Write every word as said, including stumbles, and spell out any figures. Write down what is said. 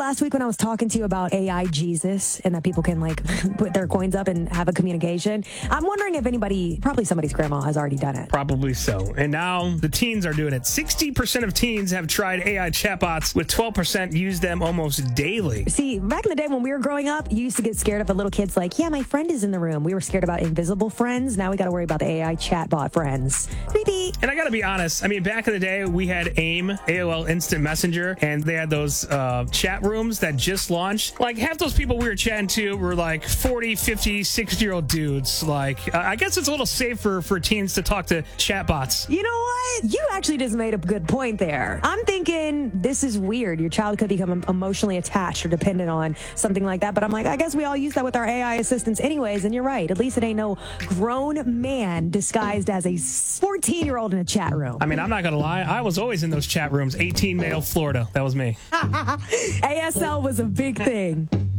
last week when I was talking to you about A I Jesus and that people can like put their coins up and have a communication? I'm wondering if anybody, probably somebody's grandma has already done it. Probably so. And now the teens are doing it. sixty percent of teens have tried A I chatbots, with twelve percent use them almost daily. See, back in the day when we were growing up, you used to get scared of a little kid's like, yeah, my friend is in the room. We were scared about invisible friends. Now we got to worry about the A I chatbot friends. Creepy. And I got to be honest. I mean, back in the day, we had AIM, A O L Instant Messenger, and they had those uh, chat rooms that just launched. Like, half those people we were chatting to were like forty, fifty, sixty-year-old dudes. Like, uh, I guess it's a little safer for teens to talk to chatbots. You know what? You actually just made a good point there. I'm thinking this is weird. Your child could become emotionally attached or dependent on something like that. But I'm like, I guess we all use that with our A I assistants anyways. And you're right. At least it ain't no grown man disguised as a fourteen-year-old in a chat room. I mean, I'm not going to lie. I was always in those chat rooms. eighteen male Florida. That was me. A S L was a big thing.